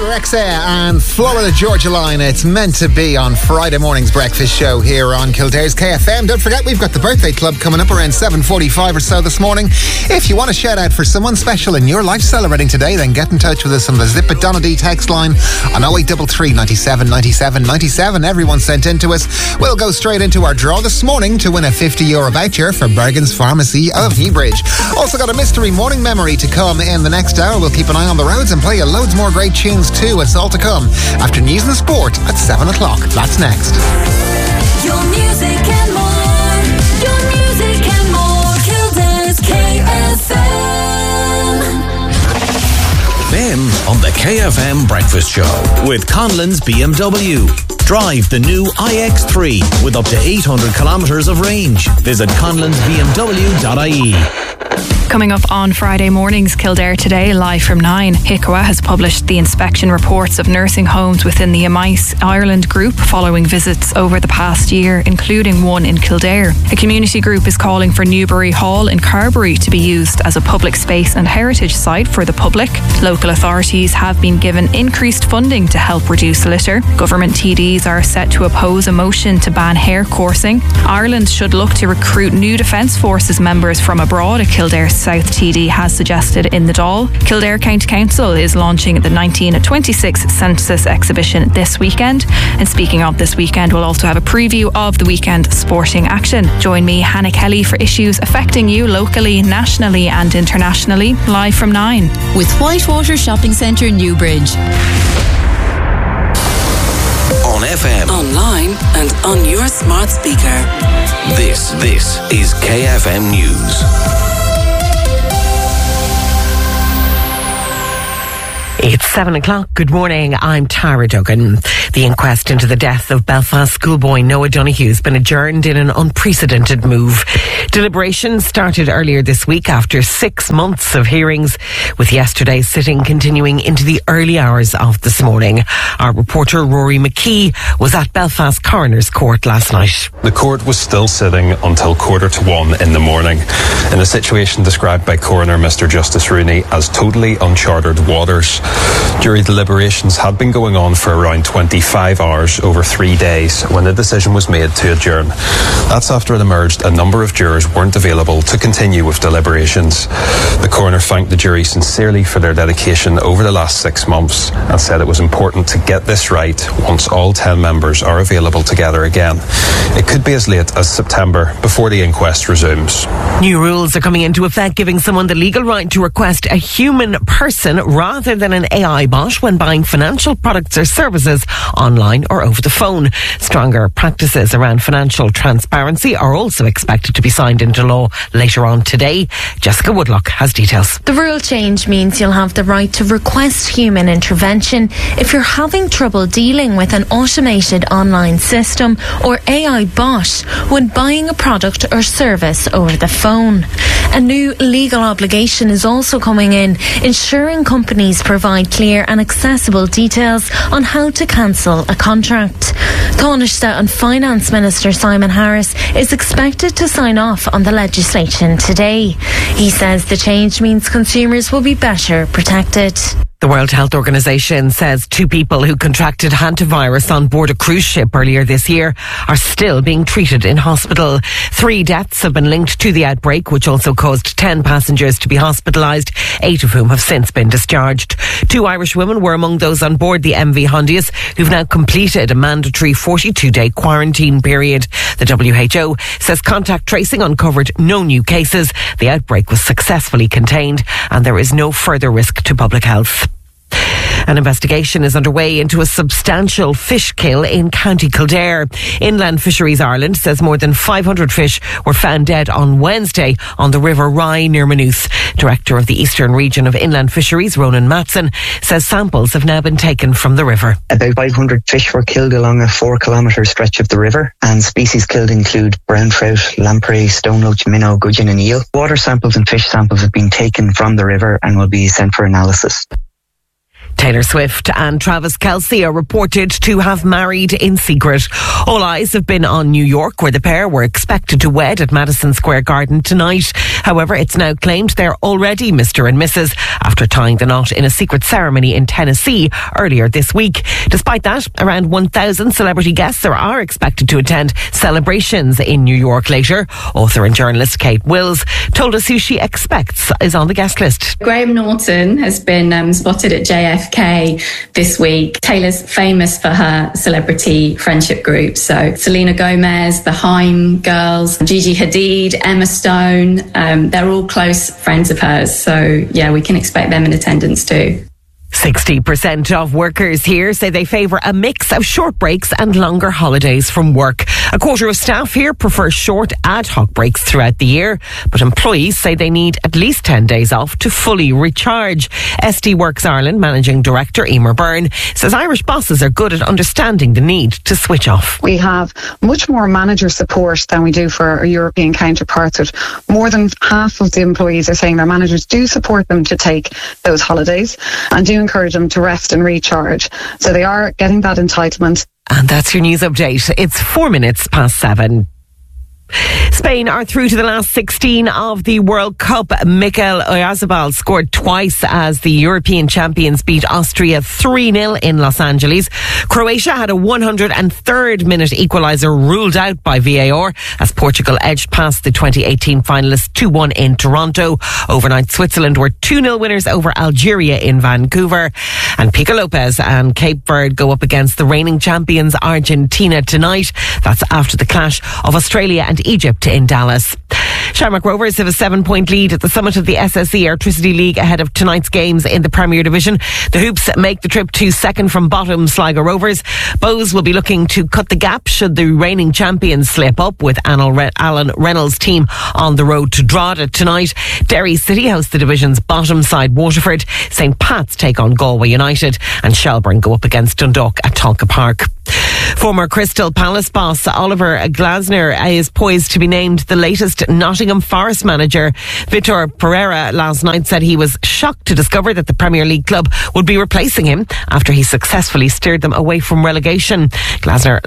Rexha and Florida Georgia Line. It's meant to be on Friday morning's breakfast show here on Kildare's KFM. Don't forget, we've got the birthday club coming up around 7:45 or so this morning. If you want to shout out for someone special in your life celebrating today, then get in touch with us on the Zip It Donna D text line on 0833 97 97 97. Everyone sent in to us. We'll go straight into our draw this morning to win a €50 voucher for Bergen's Pharmacy of Heybridge. Also got a mystery morning memory to come in the next hour. We'll keep an eye on the roads and play you loads more great tunes too. It's all to come after news and sport at 7 o'clock. That's next. Your music and more. Your music and more. Kildare's KFM. Ben on the KFM Breakfast Show with Conlon's BMW. Drive the new iX3 with up to 800 kilometres of range. Visit conlonsbmw.ie. Coming up on Friday morning's Kildare Today, live from 9, HICWA has published the inspection reports of nursing homes within the Amice Ireland group following visits over the past year, including one in Kildare. A community group is calling for Newbury Hall in Carbery to be used as a public space and heritage site for the public. Local authorities have been given increased funding to help reduce litter. Government TDs are set to oppose a motion to ban hair coursing. Ireland should look to recruit new Defence Forces members from abroad, a Kildare South TD has suggested in the Dáil. Kildare County Council is launching the 1926 Census exhibition this weekend. And speaking of this weekend, we'll also have a preview of the weekend sporting action. Join me, Hannah Kelly, for issues affecting you locally, nationally and internationally, live from 9. With Whitewater Shopping Centre, Newbridge. On FM, Online and on your smart speaker. this is KFM News. It's 7 o'clock. Good morning. I'm Tara Duggan. The inquest into the death of Belfast schoolboy Noah Donoghue has been adjourned in an unprecedented move. Deliberations started earlier this week after 6 months of hearings, with yesterday's sitting continuing into the early hours of this morning. Our reporter Rory McKee was at Belfast Coroner's Court last night. The court was still sitting until 1:45 in the morning, in a situation described by Coroner Mr Justice Rooney as totally uncharted waters. Jury deliberations had been going on for around 25 hours over 3 days when the decision was made to adjourn. That's after it emerged a number of jurors weren't available to continue with deliberations. The coroner thanked the jury sincerely for their dedication over the last 6 months and said it was important to get this right once all 10 members are available together again. It could be as late as September before the inquest resumes. New rules are coming into effect, giving someone the legal right to request a human person rather than an AI bot when buying financial products or services online or over the phone. Stronger practices around financial transparency are also expected to be signed into law later on today. Jessica Woodlock has details. The rule change means you'll have the right to request human intervention if you're having trouble dealing with an automated online system or AI bot when buying a product or service over the phone. A new legal obligation is also coming in, ensuring companies provide clear and accessible details on how to cancel a contract. Taoiseach and Finance Minister Simon Harris is expected to sign off on the legislation today. He says the change means consumers will be better protected. The World Health Organization says 2 people who contracted hantavirus on board a cruise ship earlier this year are still being treated in hospital. 3 deaths have been linked to the outbreak, which also caused 10 passengers to be hospitalised, 8 of whom have since been discharged. 2 Irish women were among those on board the MV Hondius who've now completed a mandatory 42-day quarantine period. The WHO says contact tracing uncovered no new cases. The outbreak was successfully contained and there is no further risk to public health. An investigation is underway into a substantial fish kill in County Kildare. Inland Fisheries Ireland says more than 500 fish were found dead on Wednesday on the River Rye near Maynooth. Director of the Eastern Region of Inland Fisheries, Ronan Matson, says samples have now been taken from the river. About 500 fish were killed along a 4-kilometre stretch of the river, and species killed include brown trout, lamprey, stone loach, minnow, gudgeon and eel. Water samples and fish samples have been taken from the river and will be sent for analysis. Taylor Swift and Travis Kelce are reported to have married in secret. All eyes have been on New York, where the pair were expected to wed at Madison Square Garden tonight. However, it's now claimed they're already Mr. and Mrs. after tying the knot in a secret ceremony in Tennessee earlier this week. Despite that, around 1,000 celebrity guests are expected to attend celebrations in New York later. Author and journalist Kate Wills told us who she expects is on the guest list. Graham Norton has been spotted at JFK this week. Taylor's famous for her celebrity friendship group. So Selena Gomez, the Haim girls, Gigi Hadid, Emma Stone, they're all close friends of hers. So yeah, we can expect them in attendance too. 60% of workers here say they favour a mix of short breaks and longer holidays from work. A quarter of staff here prefer short ad hoc breaks throughout the year, but employees say they need at least 10 days off to fully recharge. SD Works Ireland Managing Director Emer Byrne says Irish bosses are good at understanding the need to switch off. We have much more manager support than we do for our European counterparts. With more than half of the employees are saying their managers do support them to take those holidays and do encourage them to rest and recharge. So they are getting that entitlement. And that's your news update. It's 4 minutes past 7. Spain are through to the last 16 of the World Cup. Mikel Oyarzabal scored twice as the European champions beat Austria 3-0 in Los Angeles. Croatia had a 103rd minute equaliser ruled out by VAR as Portugal edged past the 2018 finalists 2-1 in Toronto. Overnight, Switzerland were 2-0 winners over Algeria in Vancouver. And Pico Lopez and Cape Verde go up against the reigning champions Argentina tonight. That's after the clash of Australia and Egypt in Dallas. Shamrock Rovers have a 7-point lead at the summit of the SSE Airtricity League ahead of tonight's games in the Premier Division. The Hoops make the trip to second from bottom Sligo Rovers. Bows will be looking to cut the gap should the reigning champions slip up, with Alan Reynolds' team on the road to Drogheda tonight. Derry City host the division's bottom side Waterford. St Pat's take on Galway United, and Shelbourne go up against Dundalk at Tonka Park. Former Crystal Palace boss Oliver Glasner is poised to be named the latest Nottingham Forest manager. Vitor Pereira last night said he was shocked to discover that the Premier League club would be replacing him after he successfully steered them away from relegation. Glasner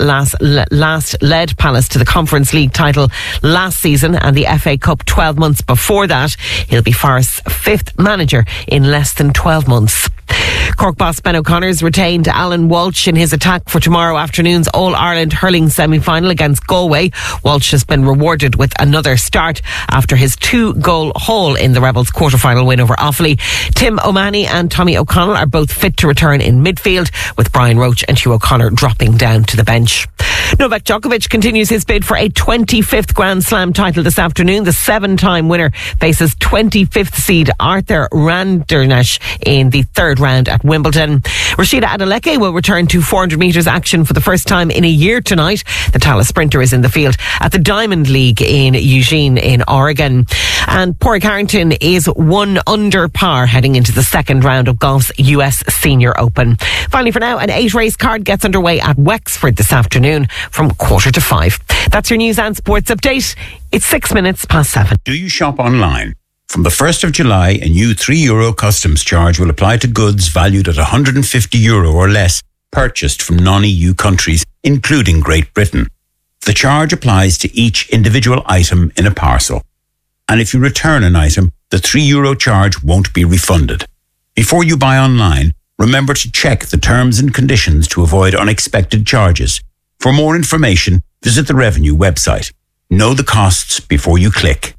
last led Palace to the Conference League title last season and the FA Cup 12 months before that. He'll be Forest's fifth manager in less than 12 months. Cork boss Ben O'Connor's retained Alan Walsh in his attack for tomorrow afternoon's All-Ireland hurling semi-final against Galway. Walsh has been rewarded with another start after his 2-goal haul in the Rebels' quarter-final win over Offaly. Tim O'Mahony and Tommy O'Connell are both fit to return in midfield, with Brian Roach and Hugh O'Connor dropping down to the bench. Novak Djokovic continues his bid for a 25th Grand Slam title this afternoon. The 7-time winner faces 25th seed Arthur Randernesch in the third round at Wimbledon. Rashida Adeleke will return to 400 metres action for the first time in a year tonight. The Tallaght sprinter is in the field at the Diamond League in Eugene in Oregon. And Padraig Harrington is 1 under par heading into the second round of golf's US Senior Open. Finally, for now, an 8-race card gets underway at Wexford this afternoon from 4:45. That's your news and sports update. It's 6 minutes past 7. Do you shop online? From the 1st of July, a new €3 customs charge will apply to goods valued at €150 or less purchased from non-EU countries, including Great Britain. The charge applies to each individual item in a parcel. And if you return an item, the €3 charge won't be refunded. Before you buy online, remember to check the terms and conditions to avoid unexpected charges. For more information, visit the Revenue website. Know the costs before you click.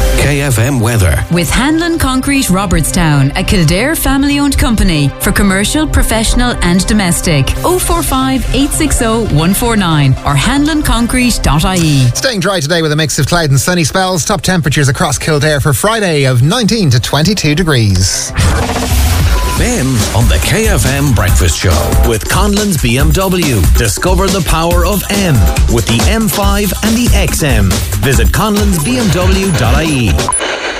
KFM weather. With Hanlon Concrete Robertstown, a Kildare family-owned company for commercial, professional and domestic. 045 860 149 or hanlonconcrete.ie. Staying dry today with a mix of cloud and sunny spells. Top temperatures across Kildare for Friday of 19 to 22 degrees. Ben on the KFM Breakfast Show with Conlon's BMW. Discover the power of M with the M5 and the XM. Visit conlonsbmw.ie.